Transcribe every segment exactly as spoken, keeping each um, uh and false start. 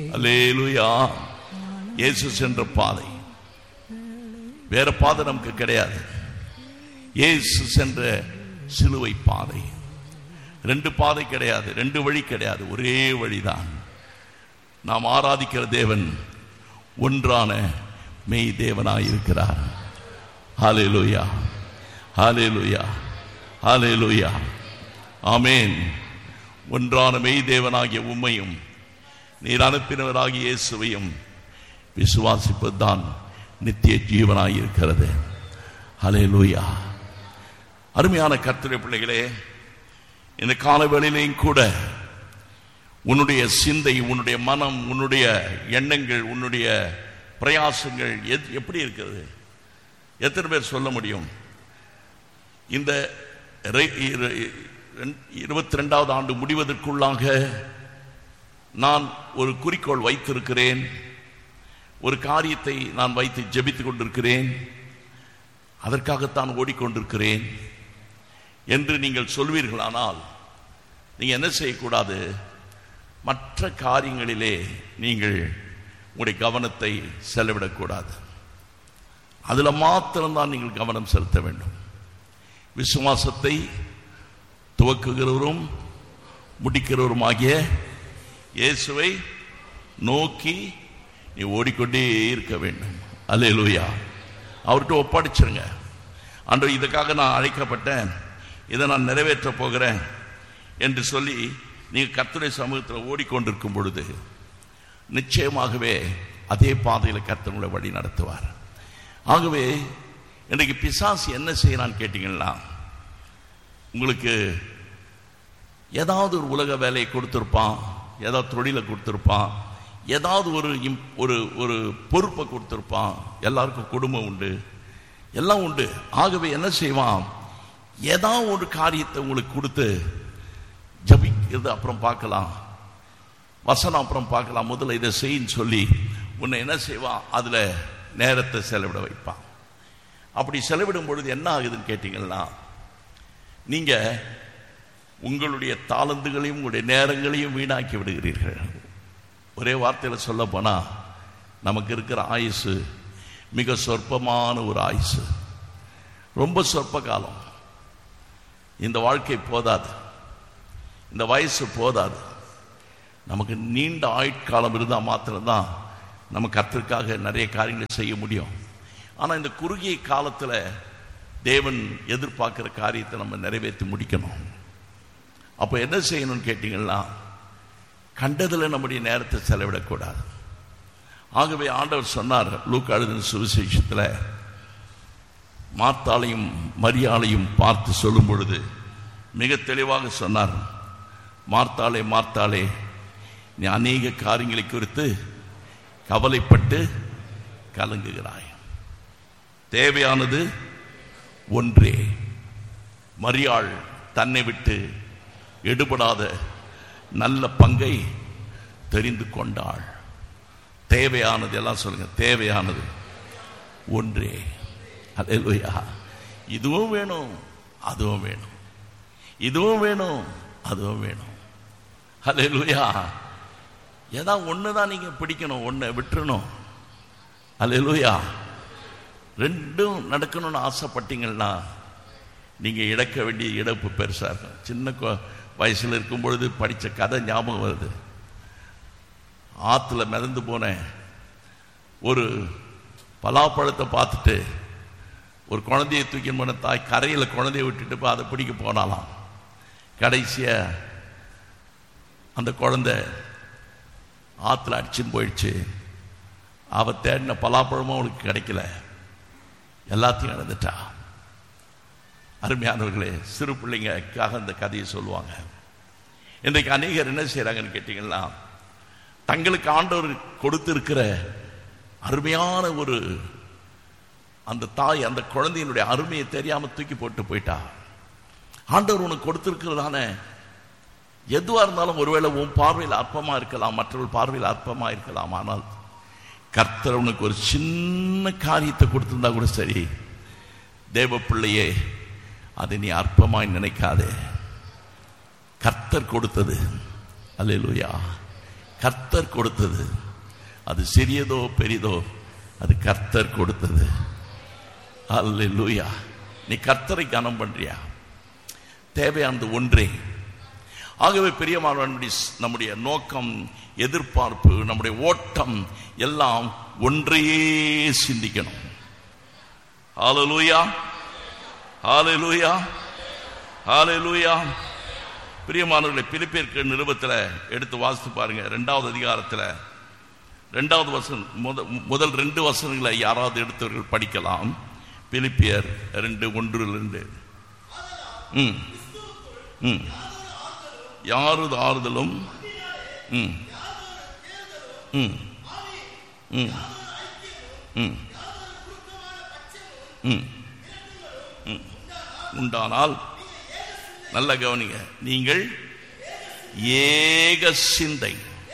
அல்லேலூயா. இயேசு சென்ற பாதை வேற பாதை நமக்கு கிடையாது. இயேசு சென்ற சிலுவை பாதை. ரெண்டு பாதை கிடையாது, ரெண்டு வழி கிடையாது, ஒரே வழிதான். நாம் ஆராதிக்கிற தேவன் ஒன்றான மெய் தேவனாய் இருக்கிறார். ஹல்லேலூயா, ஹல்லேலூயா, ஹல்லேலூயா, ஆமென். ஒன்றான மெய் தேவனாகிய உம்மையும் நீர் அனுப்பினவராகிய இயேசுவையும் விசுவாசிப்பதுதான் நித்திய ஜீவனாய் இருக்கிறது. ஹல்லேலூயா. அருமையான கர்த்தருடைய பிள்ளைகளே, இந்த காலவேளையிலேயும் கூட உன்னுடைய சிந்தை, உன்னுடைய மனம், உன்னுடைய எண்ணங்கள், உன்னுடைய பிரயாசங்கள் எப்படி இருக்கிறது? எத்தனை பேர் சொல்ல முடியும்? இந்த இருபத்தி ரெண்டாவது ஆண்டு முடிவதற்குள்ளாக நான் ஒரு குறிக்கோள் வைத்திருக்கிறேன், ஒரு காரியத்தை நான் வைத்து ஜெபித்துக் கொண்டிருக்கிறேன், அதற்காகத்தான் ஓடிக்கொண்டிருக்கிறேன் என்று நீங்கள் சொல்வீர்களானால் நீங்கள் என்ன செய்யக்கூடாது? மற்ற காரியங்களிலே நீங்கள் உங்களுடைய கவனத்தை செலவிடக்கூடாது. அதில் மாத்திரம்தான் நீங்கள் கவனம் செலுத்த வேண்டும். விசுவாசத்தை துவக்குகிறவரும் முடிக்கிறவரும் ஆகிய இயேசுவை நோக்கி நீ ஓடிக்கொண்டே இருக்க வேண்டும். அல்லேலூயா. அவர்கிட்ட ஒப்படைச்சிருங்க. அன்று இதுக்காக நான் அழைக்கப்பட்டேன், இதை நான் நிறைவேற்ற போகிறேன் என்று சொல்லி நீங்கள் கர்த்தருடைய சமூகத்தில் ஓடிக்கொண்டிருக்கும் பொழுது நிச்சயமாகவே அதே பாதையில் கர்த்தர் உங்களை வழி நடத்துவார். ஆகவே இன்றைக்கு பிசாசு என்ன செய்யறான்னு கேட்டீங்கன்னா, உங்களுக்கு ஏதாவது ஒரு உலக வேலையை கொடுத்துருப்பான், ஏதாவது தொழிலை கொடுத்துருப்பான், ஏதாவது ஒரு ஒரு ஒரு பொறுப்பை கொடுத்துருப்பான். எல்லாருக்கும் குடும்பம் உண்டு, எல்லாம் உண்டு. ஆகவே என்ன செய்வான்? ஏதாவது ஒரு காரியத்தை உங்களுக்கு கொடுத்து ஜபிக்கிறது அப்புறம் பார்க்கலாம், வசனம் அப்புறம் பார்க்கலாம், முதல்ல இதை செய்யின்னு சொல்லி உன்னை என்ன செய்வான்? அதில் நேரத்தை செலவிட வைப்பான். அப்படி செலவிடும் பொழுது என்ன ஆகுதுன்னு கேட்டீங்கன்னா, நீங்கள் உங்களுடைய தாளந்துகளையும் உங்களுடைய நேரங்களையும் வீணாக்கி விடுகிறீர்கள். ஒரே வார்த்தையில் சொல்ல போனால் நமக்கு இருக்கிற ஆயுசு மிக சொற்பமான ஒரு ஆயுசு, ரொம்ப சொற்ப காலம். இந்த வாழ்க்கை போதாது, இந்த வயசு போதாது. நமக்கு நீண்ட ஆயுட்காலம் இருந்தால் மாத்திரம்தான் நம்ம கர்த்தருக்காக நிறைய காரியங்களை செய்ய முடியும். ஆனால் இந்த குறுகிய காலத்தில் தேவன் எதிர்பார்க்குற காரியத்தை நம்ம நிறைவேற்றி முடிக்கணும். அப்போ என்ன செய்யணும்னு கேட்டிங்கன்னா, கண்டதில் நம்முடைய நேரத்தை செலவிடக்கூடாது. ஆகவே ஆண்டவர் சொன்னார் லூக்கா எழுதின சுவிசேஷத்தில், மார்த்தாளையும் மரியாளையும் பார்த்து சொல்லும் பொழுது மிக தெளிவாக சொன்னார், மார்த்தாளே மார்த்தாளே, நீ அநேக காரியங்களை குறித்து கவலைப்பட்டு கலங்குகிறாய், தேவையானது ஒன்றே. மரியாள் தன்னை விட்டு எடுபடாத நல்ல பங்கை தெரிந்து கொண்டாள். தேவையானது, எல்லாம் சொல்லுங்க, தேவையானது ஒன்றே. அல்லேலூயா. இதுவும் வேணும், அதுவும் வேணும், இதுவும் வேணும், அதுவும் வேணும். அல்லேலூயா. ஏதாவது ஒன்று தான் நீங்கள் பிடிக்கணும், ஒன்றை விட்டுறணும். அல்லேலூயா. ரெண்டும் நடக்கணும்னு ஆசைப்பட்டீங்கன்னா நீங்கள் இழக்க வேண்டிய இழப்பு பெருசாக இருக்கும். சின்ன வயசில் இருக்கும் பொழுது படித்த கதை ஞாபகம் வருது. ஆற்றுல மிதந்து போன ஒரு பலாப்பழத்தை பார்த்துட்டு ஒரு குழந்தையை தூக்கி போன தாய் கரையில் குழந்தைய விட்டுட்டு போய் அதை பிடிக்க போனாலாம். கடைசியாக அந்த குழந்தை ஆற்றுல அடிச்சுன்னு போயிடுச்சு. அவள் தேடின பலாப்பழமும் அவளுக்கு கிடைக்கல, எல்லாத்தையும் இழந்துட்டா. அருமையானவர்களே, சிறு பிள்ளைங்களுக்காக அந்த கதையை சொல்லுவாங்க. இன்றைக்கு அநேகர் என்ன செய்கிறாங்கன்னு கேட்டிங்கன்னா, தங்களுக்கு ஆண்டவர் கொடுத்திருக்கிற அருமையான ஒரு அந்த தாய் அந்த குழந்தையினுடைய அருமையை தெரியாமல் தூக்கி போட்டு போயிட்டா. ஆண்டவர் உனக்கு கொடுத்திருக்கிறதான எதுவாக இருந்தாலும் ஒருவேளை உன் பார்வையில் அற்பமாக இருக்கலாம், மற்றவர்கள் பார்வையில் அற்பமாக இருக்கலாம். ஆனால் கர்த்தர் உனக்கு ஒரு சின்ன காரியத்தை கொடுத்திருந்தா கூட சரி, தேவ பிள்ளையே, அதை நீ அற்பமாய் நினைக்காதே. கர்த்தர் கொடுத்தது, அல்லேலூயா, கர்த்தர் கொடுத்தது. அது சிறியதோ பெரிதோ, அது கர்த்தர் கொடுத்தது. அல்லேலூயா. நீ கர்த்தரை கனம் பண்றியா? தேவையானது ஒன்றே. ஆகவே பிரியமானவர்களே, நம்முடைய நோக்கம், எதிர்பார்ப்பு, நம்முடைய ஓட்டம் எல்லாம் ஒன்றையே சிந்திக்கணும். ஹல்லேலூயா, ஹல்லேலூயா, ஹல்லேலூயா. பிரியமானவர்களே, பிலிப்பியர் நிருபத்தில் எடுத்து வாசித்து பாருங்க. இரண்டாவது அதிகாரத்தில் இரண்டாவது வசனம், முதல் ரெண்டு வசனங்களை யாராவது எடுத்தவர்கள் படிக்கலாம். பிலிப்பியர் ரெண்டு ஒன்று ரெண்டு. ம் ம் யாரது ஆறுதலும் ம் ம் ம் ம் ம் ம் உண்டானால், நல்ல கவனிங்க, நீங்கள் ஏக சிந்தை,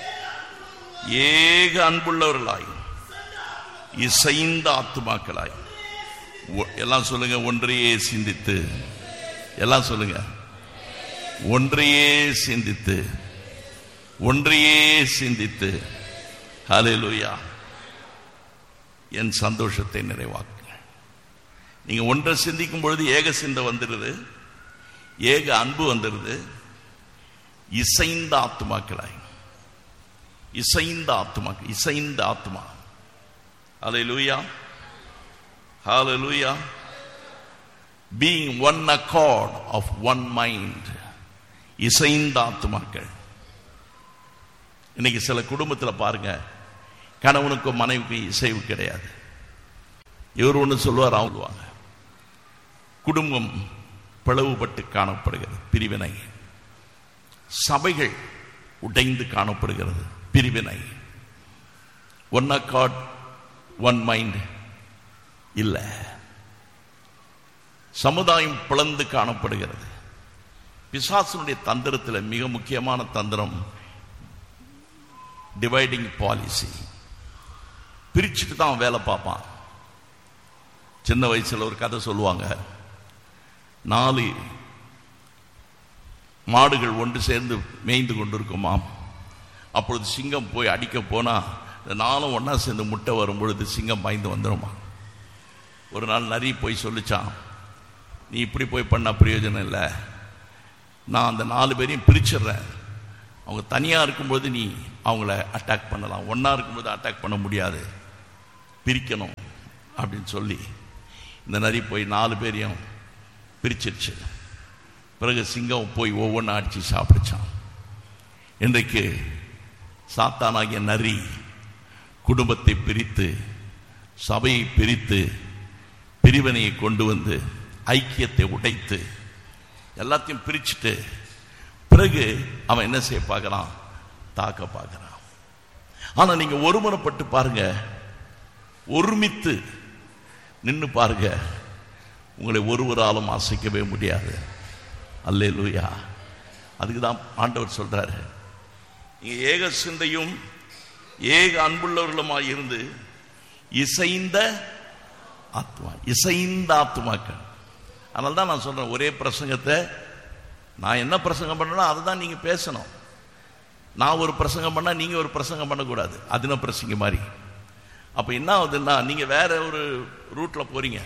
ஏக அன்புள்ளவர்களாய், இசைந்த ஆத்துமாக்களாய், எல்லாம் சொல்லுங்க, ஒன்றையே சிந்தித்து, எல்லாம் சொல்லுங்க, ஒன்றையே சிந்தித்து, ஒன்றையே சிந்தித்து, ஹல்லேலூயா, என் சந்தோஷத்தை நிறைவாக்குங்க. நீங்க ஒன்றை சிந்திக்கும் பொழுது ஏக சிந்தை வந்துடுது, ஏக அன்பு வந்துடுது. இசைந்த ஆத்துமாக்களாய், இசைந்த ஆத்துமா, இசைந்த ஆத்துமா. ஹல்லேலூயா, ஹல்லேலூயா. Being one accord of one mind. இசைந்த ஆத்துமாக்கள். இன்னைக்கு சில குடும்பத்தில் பாருங்க, கணவனுக்கும் மனைவிக்கும் இசைவு கிடையாது. இவர் ஒன்று சொல்லுவார், அவங்க குடும்பம் பிளவுபட்டு காணப்படுகிறது, பிரிவினை. சபைகள் உடைந்து காணப்படுகிறது, பிரிவினை. ஒன் அக்கார்ட், ஒன் மைண்ட் இல்ல. சமுதாயம் பிளந்து காணப்படுகிறது. பிசாசுனுடைய தந்திரத்தில் மிக முக்கியமான தந்திரம் டிவைடிங் பாலிசி. பிரிச்சுட்டு தான் வேலை பார்ப்பான். சின்ன வயசுல ஒரு கதை சொல்லுவாங்க. நாலு மாடுகள் ஒன்று சேர்ந்து மேய்ந்து கொண்டிருக்குமாம். அப்பொழுது சிங்கம் போய் அடிக்க போனா, இந்த நாளும் ஒன்னா சேர்ந்து முட்டை வரும் பொழுது சிங்கம் பாய்ந்து வந்துடுமா. ஒரு நாள் நரி போய் சொல்லிச்சான், நீ இப்படி போய் பண்ண பிரயோஜனம் இல்லை, நான் அந்த நாலு பேரையும் பிரிச்சிடுறேன். அவங்க தனியாக இருக்கும்போது நீ அவங்கள அட்டாக் பண்ணலாம், ஒன்றா இருக்கும்போது அட்டாக் பண்ண முடியாது, பிரிக்கணும் அப்படின்னு சொல்லி இந்த நரி போய் நாலு பேரையும் பிரிச்சிருச்சு. பிறகு சிங்கம் போய் ஒவ்வொன்றா அடித்து சாப்பிடுச்சான். இன்றைக்கு சாத்தானாகிய நரி குடும்பத்தை பிரித்து, சபையை பிரித்து, பிரிவினையை கொண்டு வந்து, ஐக்கியத்தை உடைத்து, எல்லாத்தையும் பிரிச்சுட்டு பிறகு அவன் என்ன செய்ய பார்க்கிறான்? தாக்க பார்க்கிறான். ஆனா நீங்க ஒருமுறைப்பட்டு பாருங்க, ஒருமித்து நின்று பாருங்க, உங்களை ஒருவராலும் அசைக்கவே முடியாது. அல்லேலூயா. அதுக்கு தான் ஆண்டவர் சொல்றாரு, நீங்க ஏக சிந்தையும் ஏக அன்புள்ளவர்களுமாய் இருந்து இசைந்த ஆத்மா, இசைந்த ஆத்மாக்கள். அதனால தான் நான் சொல்றேன், ஒரே பிரசங்கத்தை நான் என்ன பிரசங்கம் பண்ணணும் அதை தான் நீங்க பேசணும். நான் ஒரு பிரசங்கம் பண்ணா நீங்க ஒரு பிரசங்கம் பண்ணக்கூடாது, அதுன பிரசங்க மாதிரி. அப்ப என்ன ஆகுதுன்னா, நீங்க வேற ஒரு ரூட்ல போறீங்க,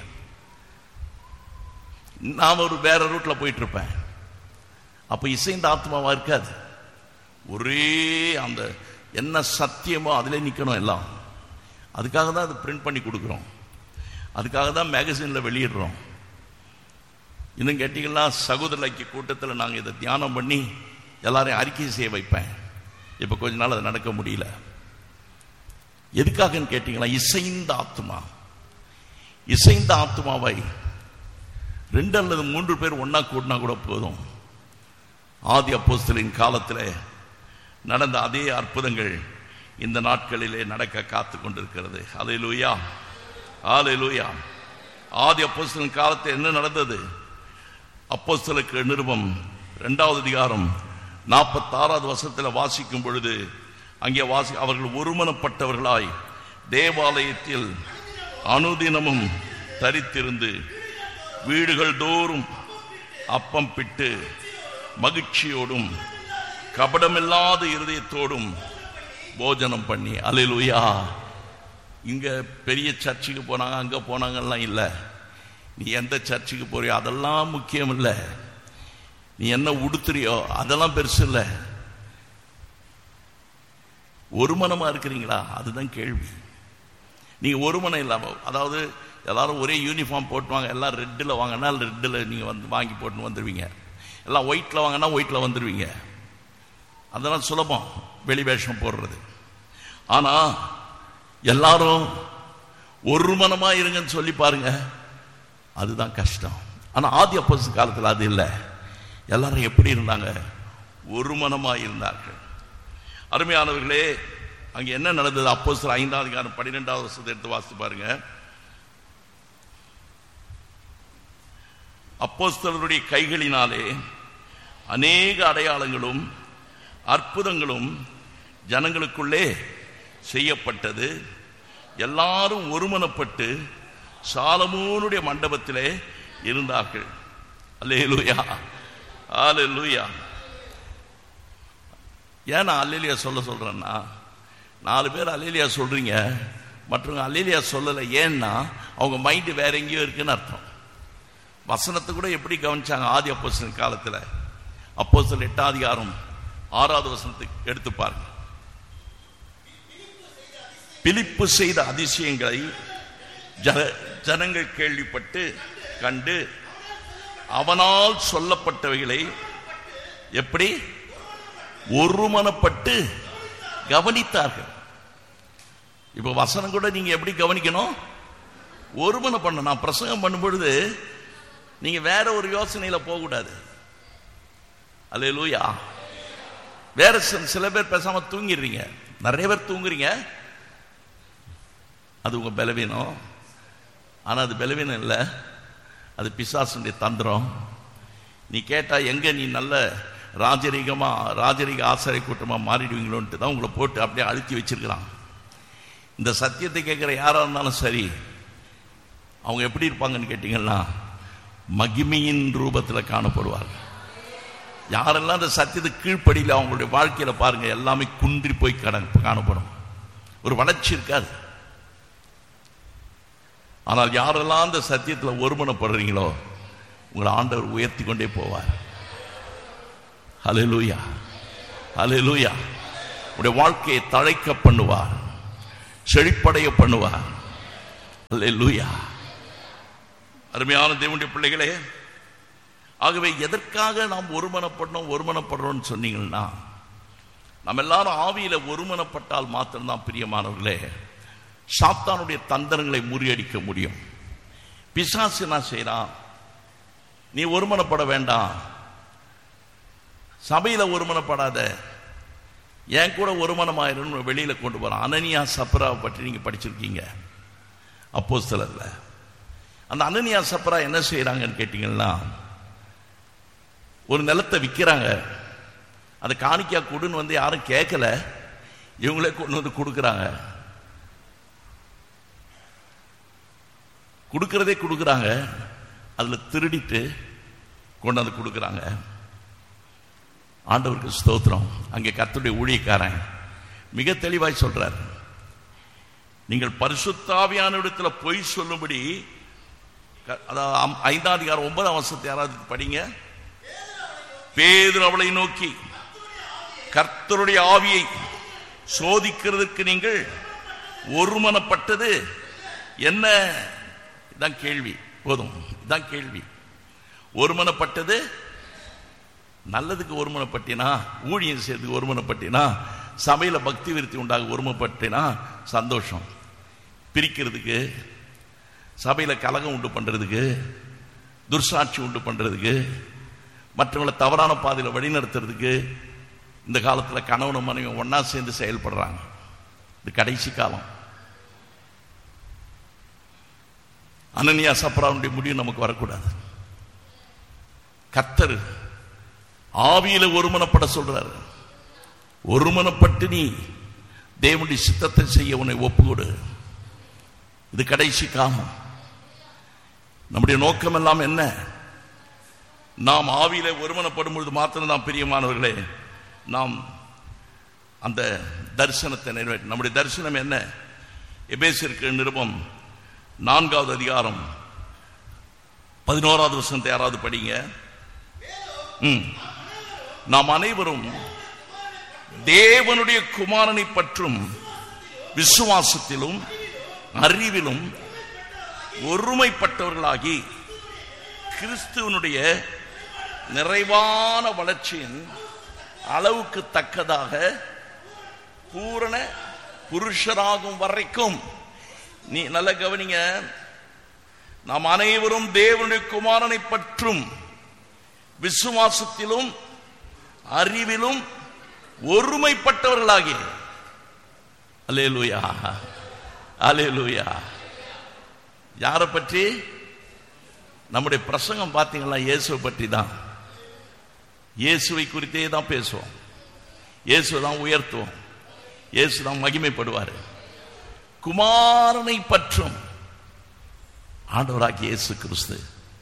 நான் ஒரு வேற ரூட்ல போயிட்டு இருப்பேன். அப்ப இசைந்த ஆத்மாவா இருக்காது. ஒரே அந்த என்ன சத்தியமோ அதிலே நிக்கணும் எல்லாம். அதுக்காக தான் அது பிரிண்ட் பண்ணி கொடுக்குறோம், அதுக்காக தான் மேகசின்ல வெளியிடுறோம். இன்னும் கேட்டீங்கன்னா, சகோதர ஐக்கிய கூட்டத்தில் நாங்கள் இதை தியானம் பண்ணி எல்லாரையும் அறிக்கை செய்ய வைப்பேன். இப்போ கொஞ்ச நாள் அது நடக்க முடியல. எதுக்காகன்னு கேட்டீங்கன்னா, இசைந்த ஆத்மா, இசைந்த ஆத்மாவை ரெண்டு அல்லது மூன்று பேர் ஒன்னா கூட்டினா கூட போதும். ஆதி அப்போஸ்தலரின் காலத்தில் நடந்த அதே அற்புதங்கள் இந்த நாட்களிலே நடக்க காத்து கொண்டிருக்கிறது. ஹல்லேலூயா, ஹல்லேலூயா. ஆதி அப்போஸ்தலரின் காலத்தில் என்ன நடந்தது? அப்போஸ்தலருக்கு நிருபம் இரண்டாவது அதிகாரம் நாற்பத்தி ஆறாவது வசனத்தில் வாசிக்கும் பொழுது, அங்கே வாசி அவர்கள் ஒருமனப்பட்டவர்களாய் தேவாலயத்தில் அனுதினமும் தரித்திருந்து வீடுகள் தோறும் அப்பம் பிட்டு மகிழ்ச்சியோடும் கபடமில்லாத இருதயத்தோடும் போஜனம் பண்ணி. அல்லேலூயா. இங்க பெரிய சர்ச்சுக்கு போனாங்க, அங்க போனாங்கலாம் இல்லை. நீ எந்த சர்ச்சுக்கு போறியோ அதெல்லாம் முக்கியம் இல்லை. நீ என்ன உடுத்துறியோ அதெல்லாம் பெருசு இல்லை. ஒரு மனமா இருக்கிறீங்களா அதுதான் கேள்வி. நீங்க ஒரு மனம் இல்லாம, அதாவது எல்லாரும் ஒரே யூனிஃபார்ம் போட்டுவாங்க, எல்லாம் ரெட்டில் வாங்கினா ரெட்டில் நீங்க வந்து வாங்கி போட்டு வந்துடுவீங்க, எல்லாம் ஒயிட்ல வாங்கினா ஒயிட்ல வந்துடுவீங்க. அதெல்லாம் சுலபம் வெளி வேஷம் போடுறது. ஆனா எல்லாரும் ஒரு மனமா இருங்கன்னு சொல்லி பாருங்க, அதுதான் கஷ்டம். ஆனா ஆதி அப்போஸ்தலர் காலத்தில் அது இல்லை. எல்லாரும் எப்படி இருந்தாங்க? ஒரு மனமா இருந்தார்கள். அருமையானவர்களே, அங்க என்ன நடந்தது? அப்போஸ்தலர் ஐந்தாவது அதிகாரம் பன்னிரெண்டாவது வசனத்தை எடுத்து வாசித்து பாருங்க. அப்போஸ்தலருடைய கைகளினாலே அநேக அடையாளங்களும் அற்புதங்களும் ஜனங்களுக்குள்ளே செய்யப்பட்டது. எல்லாரும் ஒருமனப்பட்டு சாலமோனுடைய மண்டபத்திலே இருந்தார்கள். அல்லேலூயா, அல்லேலூயா. ஏன் நான் அல்லேலூயா சொல்ல சொல்றேன்னா, நாலு பேர் அல்லேலூயா சொல்றீங்க, மற்றவங்க அல்லேலூயா சொல்லலை. ஏன்னா அவங்க மைண்டு வேற எங்கேயோ இருக்குன்னு அர்த்தம். வசனத்தை கூட எப்படி கவனிச்சாங்க ஆதி அப்போஸ்தலர் காலத்தில்? அப்போஸ்தலர் எட்டாம் அதிகாரம் ஆறாவது வசனத்தை எடுத்து பாருங்க. பிலிப்பு செய்த அதிசயங்களை ஜனங்கள் கேள்விப்பட்டு கண்டு அவனால் சொல்லப்பட்டவைகளை எப்படி ஒருமனப்பட்டு கவனித்தார்கள். இப்ப வசனம் கூட நீங்க எப்படி கவனிக்கணும்? ஒருமன பண்ண. நான் பிரசங்கம் பண்ணும் பொழுது நீங்க வேற ஒரு யோசனையில போக கூடாது. அல்லேலூயா. வேற சில பேர் பேசாம தூங்கிடுறீங்க, நிறைய பேர் தூங்குறீங்க. அது உங்க பலவீனம். ஆனா அது பலவீனம் இல்லை, அது பிசாசுடைய தந்திரம். நீ கேட்டா எங்க நீ நல்ல ராஜரீகமா ராஜரீக ஆசாரிய கூட்டமா மாறிடுவீங்களோன்ட்டு தான் உங்களை போட்டு அப்படியே அழுத்தி வச்சிருக்கிறான். இந்த சத்தியத்தை கேட்கிற யாரா இருந்தாலும் சரி, அவங்க எப்படி இருப்பாங்கன்னு கேட்டீங்கன்னா மகிமையின் ரூபத்தில் காணப்படுவார்கள். யாரெல்லாம் அந்த சத்தியத்தை கீழ்ப்படியில் அவங்களுடைய வாழ்க்கையில பாருங்க, எல்லாமே குன்றி போய் காணப்படும், ஒரு வளர்ச்சி இருக்காது. ஆனால் யாரெல்லாம் அந்த சத்தியத்தில் ஒருமனப்படுறீங்களோ உங்களை ஆண்டவர் உயர்த்தி கொண்டே போவார். அல்லேலூயா, அல்லேலூயா. உடைய வாழ்க்கையை தழைக்க பண்ணுவார், செழிப்படைய பண்ணுவார். அல்லேலூயா. அருமையான தேவனுடைய பிள்ளைகளே, ஆகவே எதற்காக நாம் ஒருமனப்படணும் ஒருமனப்படுறோம்னு சொன்னீங்கன்னா, நம்ம எல்லாரும் ஆவியில ஒருமனப்பட்டால் மாத்திரம்தான் பிரியமானவர்களே சாத்தானுடைய தந்திரங்களை முறியடிக்க முடியும். பிசாசு என்ன செய்யறான்? நீ ஒருமனப்பட வேண்டாம், சபையில ஒருமனப்படாத, என் கூட ஒருமனமாயிரும் வெளியில கொண்டு போறான். அனனியா சப்ராவை பற்றி நீங்க படிச்சிருக்கீங்க அப்போஸ்தலர்ல. அந்த அனனியா சப்ரா என்ன செய்யறாங்கன்னு கேட்டீங்கன்னா, ஒரு நிலத்தை விற்கிறாங்க, அதை காணிக்கா கொடுன்னு வந்து யாரும் கேட்கல, இவங்களே கொண்டு வந்து கொடுக்குறாங்க. கொடுக்கறதே கொடுக்குறாங்க, அதுல திருடிட்டு கொண்டு வந்து கொடுக்குறாங்க. ஆண்டவருக்கு ஸ்தோத்திரம். அங்கே கர்த்தருடைய ஊழியக்காரன் மிக தெளிவாய் சொல்றார், நீங்கள் பரிசுத்தாவியான இடத்துல பொய் சொல்லும்படி, அதாவது ஐந்தாம் அதிகாரம் ஒன்பதாம் வசனத்தை யாராவது படிங்க. பேதுரு அவளை நோக்கி, கர்த்தருடைய ஆவியை சோதிக்கிறதுக்கு நீங்கள் ஒருமனப்பட்டது என்ன? இதான் கேள்வி. போதும், இதான் கேள்வி. ஒருமனப்பட்டது நல்லதுக்கு ஒருமனப்பட்டினா, ஊழியம் செய்யறதுக்கு ஒருமனப்பட்டினா, சபையில பக்தி விருத்தி உண்டாக ஒருமனப்பட்டினா சந்தோஷம். பிரிக்கிறதுக்கு, சபையில கலகம் உண்டு பண்றதுக்கு, துர்சாட்சி உண்டு பண்றதுக்கு, மற்றவங்களை தவறான பாதையில வழிநடத்துறதுக்கு இந்த காலத்துல கணவனும் மனைவி ஒன்னா சேர்ந்து செயல்படுறாங்க. இது கடைசி காலம். அனனியா சப்ராவுடைய முடிவு நமக்கு வரக்கூடாது. கர்த்தர் ஆவியில ஒருமனப்பட சொல்றாரு. ஒருமனப்பட்டு நீ தேவனுடைய சித்தத்தை செய்ய உன்னை ஒப்புக்கொடு. இது கடைசி காலம். நம்முடைய நோக்கம் எல்லாம் என்ன? நாம் ஆவியில ஒருமனப்படும் பொழுது மாத்திரம் தான் பிரியமானவர்களே நாம் அந்த தரிசனத்தை நிறைவேற்ற. நம்முடைய தரிசனம் என்ன? எபேசியருக்கு நிருபம் நான்காவது அதிகாரம் பதினோராவது வசனத்தை யாராவது படிங்க. நாம் அனைவரும் தேவனுடைய குமாரனை பற்றும் விசுவாசத்திலும் அறிவிலும் ஒருமைப்பட்டவர்களாகி கிறிஸ்துவனுடைய நிறைவான வளர்ச்சியின் அளவுக்கு தக்கதாக பூரண புருஷராகும் வரைக்கும். நீ நல்ல கவனிங்க, நாம் அனைவரும் தேவனுடைய குமாரனை பற்றும் விசுவாசத்திலும் அறிவிலும் ஒருமைப்பட்டவர்களாகி. அல்லேலூயா, அல்லேலூயா. யாரை பற்றி? நம்முடைய பிரசங்கம் பார்த்தீங்களா? இயேசுவை பற்றி தான். இயேசுவை குறித்தே தான் பேசுவோம். இயேசு தான் உயர்த்துவோம். இயேசு தான் மகிமைப்படுவார். குமாரனை பற்றும் ஆண்டவராகிய இயேசு கிறிஸ்து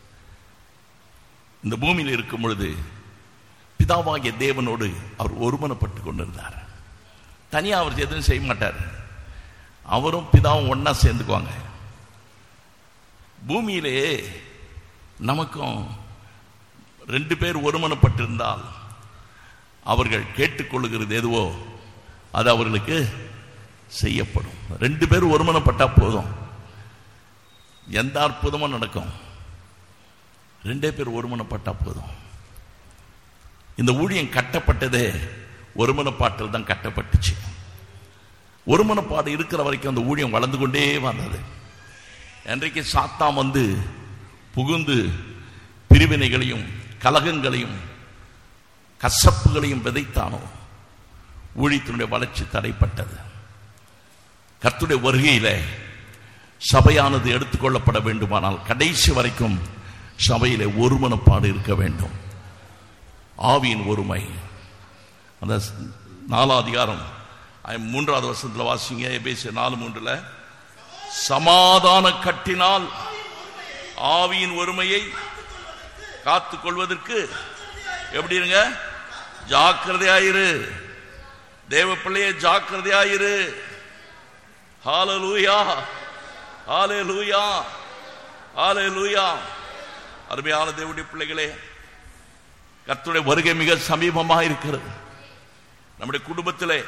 இந்த பூமியில் இருக்கும் பொழுது பிதாவாகிய தேவனோடு அவர் ஒருமனப்பட்டு கொண்டிருந்தார். தனியாக அவர் எதுவும் செய்ய மாட்டார். அவரும் பிதாவும் ஒன்னா சேர்ந்துக்குவாங்க. பூமியிலே நமக்கும் ரெண்டு பேர் ஒருமனப்பட்டிருந்தால் அவர்கள் கேட்டுக்கொள்ளுகிறது எதுவோ அது அவர்களுக்கு செய்யப்படும். ரெண்டு பேர் ஒருமனப்பட்டா போதும், எந்த அற்புதமும் நடக்கும். ரெண்டே பேர் ஒருமனப்பட்டா போதும். இந்த ஊழியம் கட்டப்பட்டதே ஒருமனப்பாட்டில் தான் கட்டப்பட்டுச்சு. ஒருமனப்பாடு இருக்கிற வரைக்கும் அந்த ஊழியம் வளர்ந்து கொண்டே வந்தது. இன்றைக்கு சாத்தான் வந்து புகுந்து பிரிவினைகளையும் கலகங்களையும் கசப்புகளையும் விதைத்தானோ ஊழியத்தினுடைய வளர்ச்சி தடைப்பட்டது. கர்த்தருடைய வருகையில சபையானது எடுத்துக்கொள்ளப்பட வேண்டுமானால் கடைசி வரைக்கும் சபையிலே ஒருமனப்பாடு இருக்க வேண்டும். ஆவியின் ஒருமை. அந்த நாலாம் அதிகாரம் மூன்றாவது வருஷத்துல வாசிங்க. எபேசியர் நாலு மூன்றுல சமாதான கட்டினால் ஆவியின் ஒருமையை காத்துக் கொள்வதற்கு எப்படி இருங்க? ஜாக்கிரதையாயிரு. தேவ பிள்ளையே ஜாக்கிரதையாயிரு. ஹல்லேலூயா, ஹல்லேலூயா, ஹல்லேலூயா. அருமையான தேவனுடைய பிள்ளைகளே, கர்த்தருடைய வருகை மிக சமீபமாக இருக்கிறது. நம்முடைய குடும்பத்திலே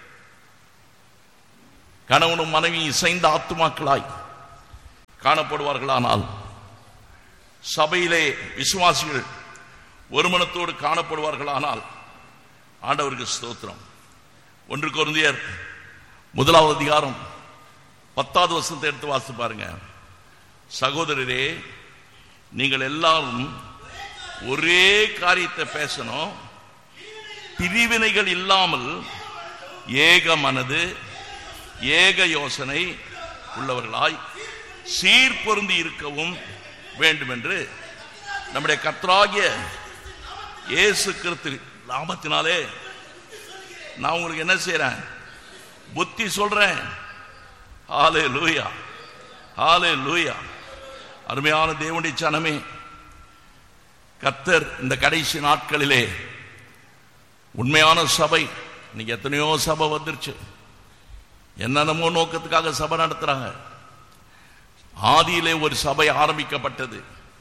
கணவனும் மனைவி இசைந்த ஆத்துமாக்களாய் காணப்படுவார்களானால், சபையிலே விசுவாசிகள் ஒருமனத்தோடு காணப்படுவார்களானால் ஆண்டவருக்கு ஸ்தோத்திரம். ஒன்று கொரிந்தியர் முதலாவது அதிகாரம் பத்தாவது வசனத்தை எடுத்து வாசித்து பாருங்க. சகோதரரே, நீங்கள் எல்லாரும் ஒரே காரியத்தை பேசணும், பிரிவினைகள் இல்லாமல் ஏக மனது ஏக யோசனை உள்ளவர்களாய் சீர்பொருந்தி இருக்கவும் வேண்டும் என்று நம்முடைய கர்த்தராகிய இயேசு கிறிஸ்து நாமத்தினாலே நான் உங்களுக்கு என்ன செய்றேன்? புத்தி சொல்றேன். ஹல்லேலூயா, ஹல்லேலூயா. அருமையான தேவனுடைய ஜனமே, கர்த்தர் இந்த கடைசி நாட்களிலே உண்மையான சபை, இன்னைக்கு எத்தனையோ சபை வந்துருச்சு, என்னென்னமோ நோக்கத்துக்காக சபை நடத்துறாங்க. ஆதியிலே ஒரு சபை ஆரம்பிக்கப்பட்டது.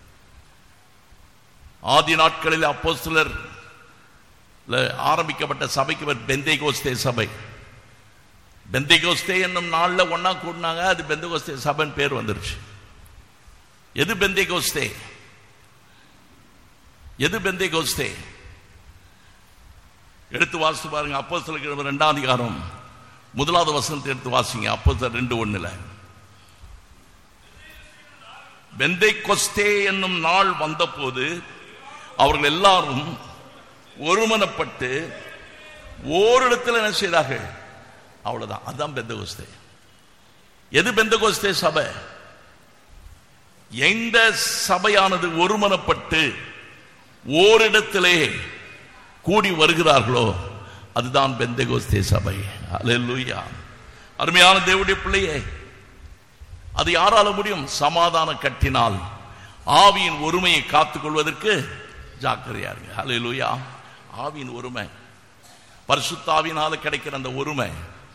ஆதி நாட்களில் அப்போஸ்தலர் ஆரம்பிக்கப்பட்ட சபைக்கு பெந்தேகோஸ்தே சபை. பெந்தேகோஸ்தே என்னும் நாள்ல ஒன்னா கூடினாங்க, அது பெந்தேகோஸ்தே சபைன்னு பேர் வந்துருச்சு. எது பெந்தேகோஸ்தே? எது பெந்தேகோஸ்தே? எடுத்து வாசித்து பாருங்க. அப்போஸ்தலர் இரண்டாம் அதிகாரம் முதலாவது வசனத்தை எடுத்து வாசிங்க. அப்போஸ்தலர் ரெண்டு ஒண்ணுல பெந்தேகோஸ்தே என்னும் நாள் வந்தபோது அவர்கள் எல்லாரும் ஒருமனப்பட்டு ஓரிடத்தில் என்ன செய்தார்கள்? அவ்வளவுதான். அதுதான் பெந்தேகோஸ்தே. எது பெந்தேகோஸ்தே சபை? எந்த சபையானது ஒருமனப்பட்டு ஓரிடத்திலே கூடி வருகிறார்களோ அதுதான் பெந்தேகோஸ்தே சபை. அல்லேலூயா. அருமையான தேவனுடைய பிள்ளையே, அது யாரால முடியும்? சமாதான கட்டினால் ஆவியின் ஒருமையை காத்துக் கொள்வதற்கு ஜாக்கிரதையா இருங்க. அல்லேலூயா. ஆவியின் ஒருமை, பரிசுத்த ஆவியினால கிடைக்கிற அந்த ஒருமை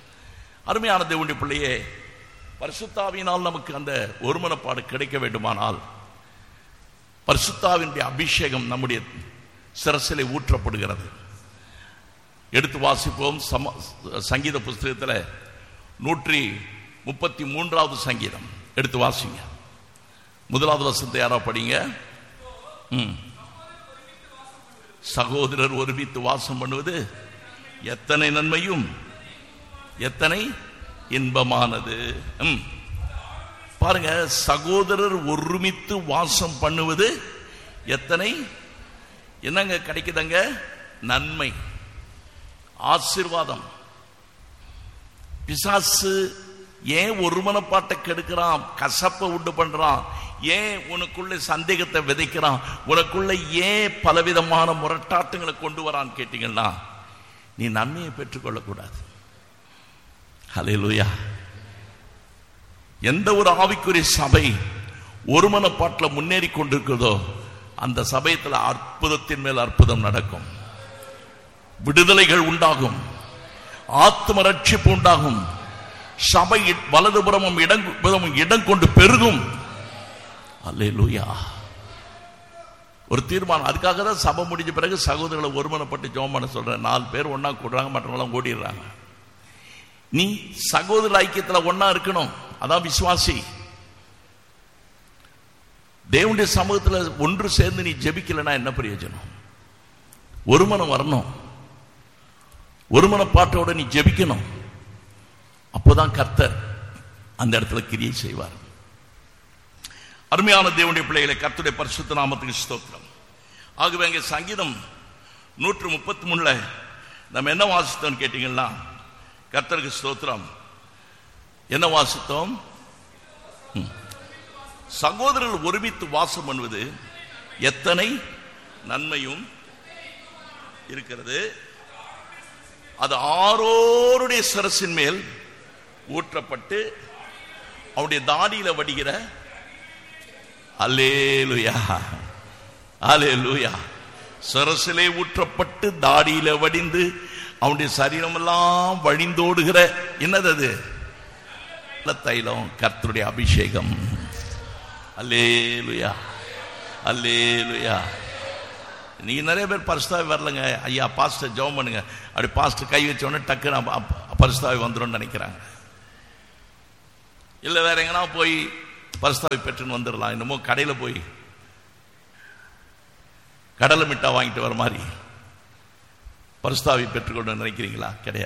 அருமையான தேவனுடைய பிள்ளையே, பரிசுத்தாவியினால் நமக்கு அந்த ஒருமனப்பாடு கிடைக்க வேண்டுமானால் பரிசுத்தாவினுடைய அபிஷேகம் நம்முடைய சிரசிலே ஊற்றப்படுகிறது. எடுத்து வாசிப்போம். சங்கீத புஸ்தகத்தில் நூற்றி முப்பத்தி மூன்றாவது சங்கீதம் எடுத்து வாசிங்க. முதலாவது வசனத்தை யாரா படிங்க. சகோதரர் ஒருமித்து வாசம் பண்ணுவது எத்தனை நன்மையும் எத்தனை இன்பமானது. பாருங்க, சகோதரர் ஒருமித்து வாசம் பண்ணுவது எத்தனை என்னங்க கிடைக்குதுங்க? நன்மை, ஆசீர்வாதம். பிசாசு ஏன் ஒருமனப்பாட்டை கெடுக்கிறான், கசப்பை உண்டு பண்றான், ஏன் உனக்குள்ள சந்தேகத்தை விதைக்கிறான், உனக்குள்ள ஏன் பலவிதமான முரட்டாட்டங்களை கொண்டு வரான்னு கேட்டீங்கன்னா, நீ நன்மையை பெற்றுக்கொள்ளக்கூடாது. ஹல்லேலூயா. எந்த ஒரு ஆவிக்குரிய சபை ஒருமனப்பாட்டில் முன்னேறி கொண்டிருக்கிறதோ அந்த சபையத்தில் அற்புதத்தின் மேல் அற்புதம் நடக்கும், விடுதலைகள் உண்டாகும், ஆத்ம ரட்சிப்பு உண்டாகும், சபை வலதுபுறமும் இடம்புறமும் இடம் கொண்டு பெருகும். அல்லேலூயா. ஒரு தீர்மானம். அதுக்காக தான் சபை முடிஞ்ச பிறகு சகோதரர்களை ஒருமனப்பட்டு ஜெபம் பண்ண சொல்றேன். நாலு பேர் ஒன்னா கூடுறாங்க, மற்றவங்களாம் ஓடிடுறாங்க. நீ சகோதர ஐக்கியத்தில் ஒன்னா இருக்கணும். அதான் விசுவாசி. தேவனுடைய சமூகத்தில் ஒன்று சேர்ந்து நீ ஜெபிக்கலன்னா என்ன பிரயோஜனம்? ஒருமனம் வரணும், ஒருமனப்பாட்டோட நீ ஜெபிக்கணும். அப்போதான் கர்த்தர் அந்த இடத்துல கிரியை செய்வார். அருமையான தேவனுடைய பிள்ளைகளை, கர்த்தருடைய பரிசுத்த நாமத்துக்கு ஸ்தோத்திரம். ஆகவே அங்கே சங்கீதம் நூற்று முப்பத்தி மூணுல நம்ம என்ன வாசித்தோம் கேட்டீங்கன்னா, கர்த்தருக்கு ஸ்தோத்திரம், என்ன வாசித்தோம்? சகோதரர்கள் ஒருமித்து வாசம் பண்ணுவது எத்தனை நன்மையும் இருக்கிறது, அது ஆரோருடைய சிரசின் மேல் ஊற்றப்பட்டு அவருடைய தாடியில வடிகிற. அல்லேலூயா, அல்லேலூயா. சிரசிலே ஊற்றப்பட்டு தாடியில வடிந்து அவனுடைய சரீரம் எல்லாம் வழிந்தோடுகிற என்னது அது? தைலம், கர்த்தருடைய அபிஷேகம். அல்லேலூயா, அல்லேலூயா. நீங்க நிறைய பேர் பரிசுத்தாவி வரலங்க, ஐயா பாஸ்டர் ஜெபம் பண்ணுங்க, அப்படி பாஸ்டர் கை வச்ச உடனே டக்குன்னு பரிசுத்தாவி வந்துடும் நினைக்கிறாங்க. இல்லை வேற எங்கன்னா போய் பரிசுத்தாவி பெற்றுன்னு வந்துடலாம். என்னமோ கடையில் போய் கடலை மிட்டா வாங்கிட்டு வர மாதிரி பரிசுத்தாவி பெற்றுக்கொண்டு நினைக்கிறீங்களா? கிடையாது.